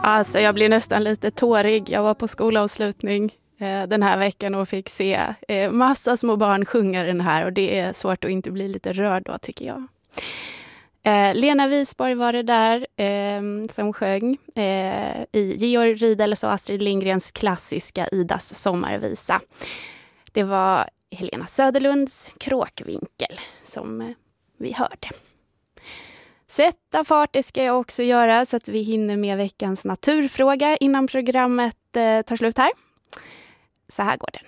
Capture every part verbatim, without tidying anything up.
Alltså jag blir nästan lite tårig. Jag var på skolavslutning eh, den här veckan och fick se eh, massa små barn sjunga den här. Och det är svårt att inte bli lite rörd då, tycker jag. Eh, Lena Wisborg var det där eh, som sjöng eh, i Georg Riedels och Astrid Lindgrens klassiska Idas sommarvisa. Det var Helena Söderlunds Kråkvinkel som eh, vi hörde. Sätta fart, det ska jag också göra så att vi hinner med veckans naturfråga innan programmet eh, tar slut här. Så här går den.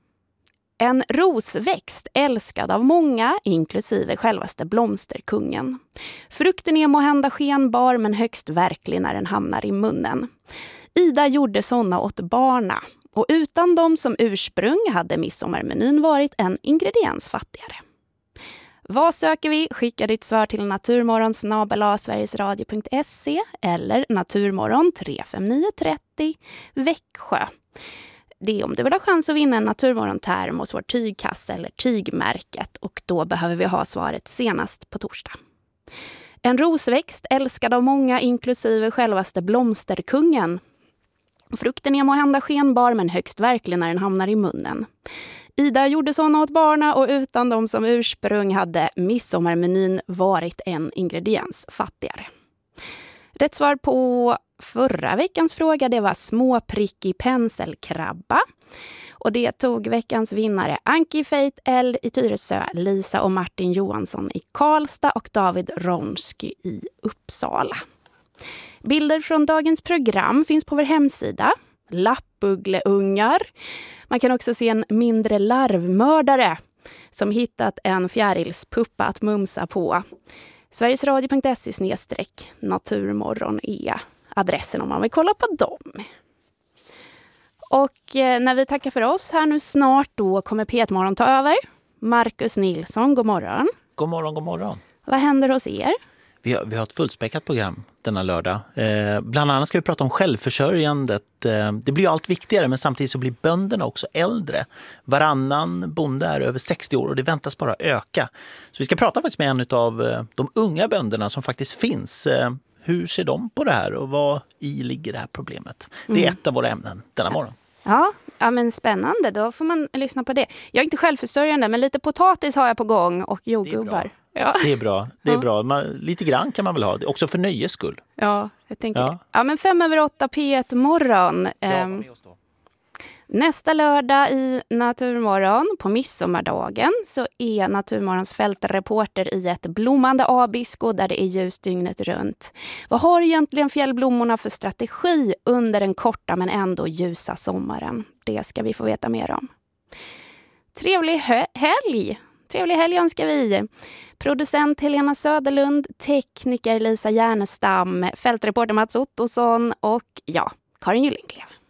En rosväxt älskad av många, inklusive självaste blomsterkungen. Frukten är måhända skenbar men högst verklig när den hamnar i munnen. Ida gjorde såna åt barna och utan dem som ursprung hade midsommarmenyn varit en ingrediens fattigare. Vad söker vi? Skicka ditt svar till naturmorgon snabel-a sverigesradio punkt se eller naturmorgon tre fem nio tre noll Växjö. Det är om du vill ha chans att vinna en naturmorgon-term hos vår tygkasse eller tygmärket, och då behöver vi ha svaret senast på torsdag. En rosväxt älskad av många, inklusive självaste blomsterkungen. Frukten är måhända skenbar men högst verklig när den hamnar i munnen. Ida gjorde såna åt barna och utan dem som ursprung hade midsommarmenyn varit en ingrediens fattigare. Rätt svar på förra veckans fråga, det var småprickig penselkrabba. Och det tog veckans vinnare Anki Feit L i Tyresö, Lisa och Martin Johansson i Karlstad och David Ronsky i Uppsala. Bilder från dagens program finns på vår hemsida. Lappugleungar. Man kan också se en mindre larvmördare som hittat en fjärilspuppa att mumsa på. sverigesradio punkt se snedstreck naturmorgon är adressen om man vill kolla på dem. Och eh, när vi tackar för oss här nu snart, då kommer P ett Morgon ta över. Marcus Nilsson, god morgon. God morgon, god morgon. Vad händer hos er? Vi har, vi har ett fullspäckat program denna lördag. Eh, bland annat ska vi prata om självförsörjandet. Eh, det blir ju allt viktigare, men samtidigt så blir bönderna också äldre. Varannan bonde är över sextio år och det väntas bara öka. Så vi ska prata faktiskt med en av eh, de unga bönderna som faktiskt finns. Eh, hur ser de på det här och vad i ligger det här problemet? Det är mm. ett av våra ämnen denna morgon. Ja, ja, men spännande. Då får man lyssna på det. Jag är inte självförsörjande, men lite potatis har jag på gång och jordgubbar. Ja. Det är bra. Det är ja. bra. Man, lite grann kan man väl ha. Också för nöjes skull. Ja, jag tänker ja. det. Ja, men fem över åtta P ett morgon. Ja, ehm, nästa lördag i Naturmorgon på midsommardagen så är Naturmorgons fältreporter i ett blommande abisko där det är ljus dygnet runt. Vad har egentligen fjällblommorna för strategi under den korta men ändå ljusa sommaren? Det ska vi få veta mer om. Trevlig hö- helg! Trevlig helg önskar vi. Producent Helena Söderlund, tekniker Lisa Järnestam, fältreporter Mats Ottosson och ja, Karin Gyllenklev.